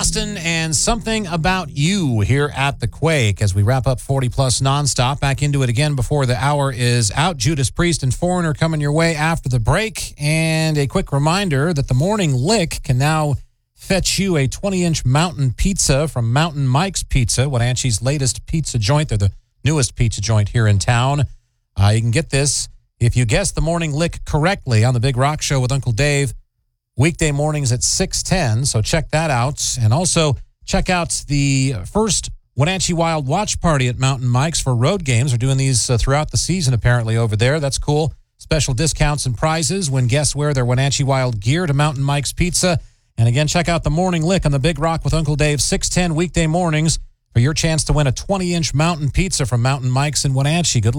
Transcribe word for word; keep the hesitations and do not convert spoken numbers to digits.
Boston and Something About You here at the Quake as we wrap up forty plus nonstop. Back into it again before the hour is out. Judas Priest and Foreigner coming your way after the break. And a quick reminder that the Morning Lick can now fetch you a twenty inch mountain pizza from Mountain Mike's Pizza, Wenatchee's latest pizza joint. They're the newest pizza joint here in town. Uh, you can get this if you guess the Morning Lick correctly on the Big Rock Show with Uncle Dave. Weekday mornings at six ten, so check that out. And also check out the first Wenatchee Wild Watch Party at Mountain Mike's for road games. They're doing these uh, throughout the season apparently over there. That's cool. Special discounts and prizes when guests wear their Wenatchee Wild gear to Mountain Mike's Pizza. And again, check out the Morning Lick on the Big Rock with Uncle Dave, six ten weekday mornings for your chance to win a twenty inch mountain pizza from Mountain Mike's in Wenatchee. Good luck.